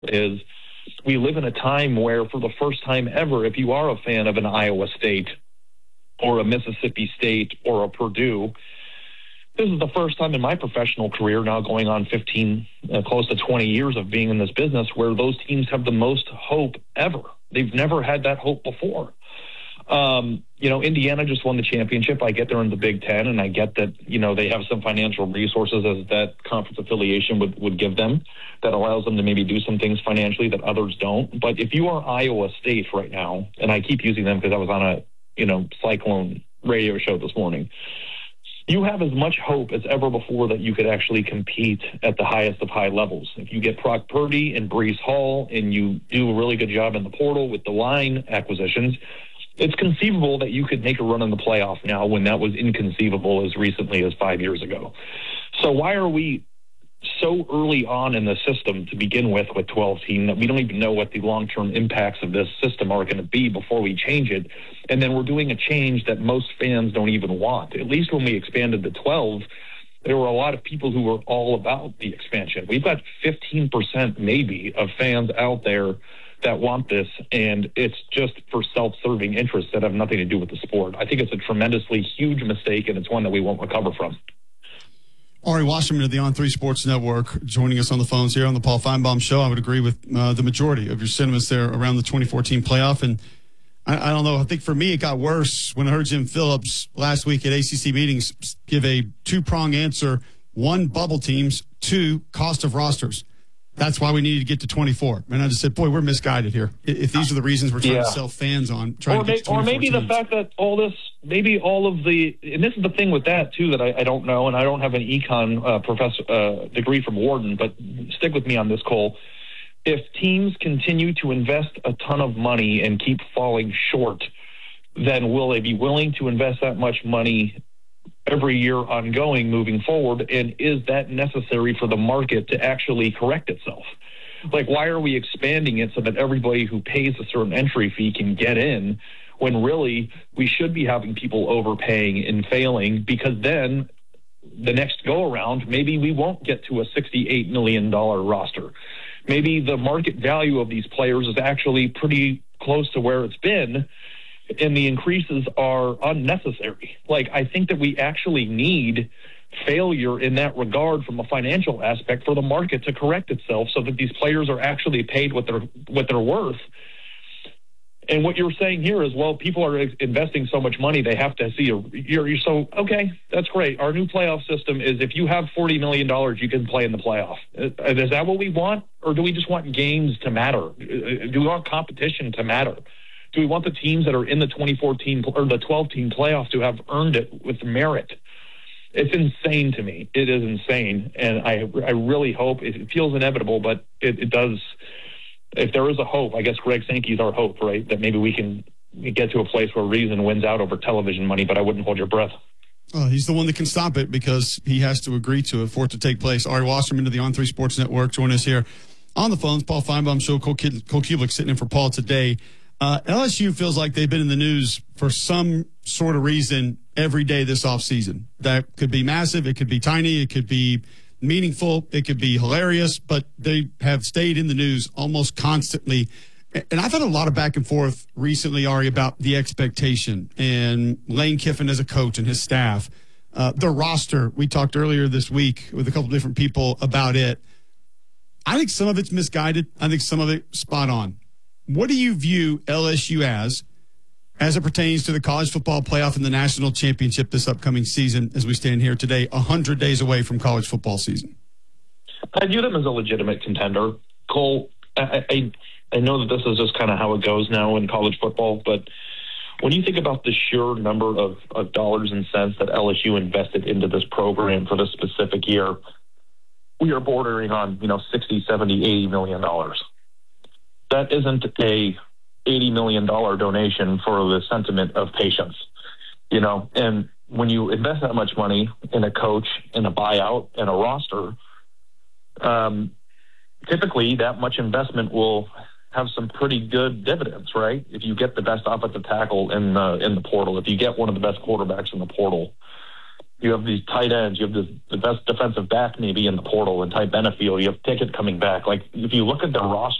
is we live in a time where, for the first time ever, if you are a fan of an Iowa State or a Mississippi State or a Purdue, this is the first time in my professional career, now going on 15, close to 20 years of being in this business, where those teams have the most hope ever. They've never had that hope before. Indiana just won the championship. I get they're in the Big Ten, and I get that, they have some financial resources as that conference affiliation would give them that allows them to maybe do some things financially that others don't. But if you are Iowa State right now, and I keep using them because I was on a, Cyclone radio show this morning, you have as much hope as ever before that you could actually compete at the highest of high levels. If you get Brock Purdy and Breece Hall and you do a really good job in the portal with the line acquisitions, it's conceivable that you could make a run in the playoff now when that was inconceivable as recently as 5 years ago. So why are we so early on in the system to begin with 12 team that we don't even know what the long-term impacts of this system are going to be before we change it? And then we're doing a change that most fans don't even want. At least when we expanded to 12, there were a lot of people who were all about the expansion. We've got 15% maybe of fans out there that want this, and it's just for self-serving interests that have nothing to do with the sport. I think it's a tremendously huge mistake, and it's one that we won't recover from. Ari Wasserman of the On3 Sports Network joining us on the phones here on the Paul Feinbaum Show. I would agree with the majority of your sentiments there around the 2014 playoff. And I don't know, I think for me it got worse when I heard Jim Phillips last week at ACC meetings give a two-prong answer: one, bubble teams; two, cost of rosters. That's why we needed to get to 24. And I just said, boy, we're misguided here. If these are the reasons we're trying to sell fans on, or maybe the fact that all of the, and this is the thing with that too that I don't know, and I don't have an econ professor degree from Wharton, but stick with me on this, Cole. If teams continue to invest a ton of money and keep falling short, then will they be willing to invest that much money every year ongoing moving forward? And is that necessary for the market to actually correct itself? Like, why are we expanding it so that everybody who pays a certain entry fee can get in, when really we should be having people overpaying and failing? Because then the next go around, maybe we won't get to a $68 million roster. Maybe the market value of these players is actually pretty close to where it's been, and the increases are unnecessary. Like, I think that we actually need failure in that regard from a financial aspect for the market to correct itself so that these players are actually paid what they're worth. And what you're saying here is, well, people are investing so much money, they have to see you're so, okay, that's great. Our new playoff system is if you have $40 million, you can play in the playoff. Is that what we want? Or do we just want games to matter? Do we want competition to matter? Do we want the teams that are in the 2014 or the 12-team playoff to have earned it with merit? It's insane to me. It is insane. And I really hope, it feels inevitable, but it does. If there is a hope, I guess Greg Sankey's our hope, right? That maybe we can get to a place where reason wins out over television money, but I wouldn't hold your breath. He's the one that can stop it because he has to agree to it for it to take place. Ari Wasserman of the On3 Sports Network join us here on the phones. Paul Feinbaum Show, Cole Kubelik sitting in for Paul today. LSU feels like they've been in the news for some sort of reason every day this offseason. That could be massive. It could be tiny. It could be meaningful. It could be hilarious. But they have stayed in the news almost constantly. And I've had a lot of back and forth recently, Ari, about the expectation and Lane Kiffin as a coach and his staff. The roster, we talked earlier this week with a couple different people about it. I think some of it's misguided. I think some of it spot on. What do you view LSU as it pertains to the college football playoff and the national championship this upcoming season as we stand here today, 100 days away from college football season? I view them as a legitimate contender. Cole, I know that this is just kind of how it goes now in college football, but when you think about the sheer number of dollars and cents that LSU invested into this program for this specific year, we are bordering on, $60, $70, $80 million. That isn't a $80 million donation for the sentiment of patience, and when you invest that much money in a coach, in a buyout, and a roster, typically that much investment will have some pretty good dividends, right? If you get the best offensive tackle in the portal, if you get one of the best quarterbacks in the portal, You have these tight ends. You have the best defensive back maybe in the portal, and Ty Benefield. You have Pickett coming back. Like, if you look at the roster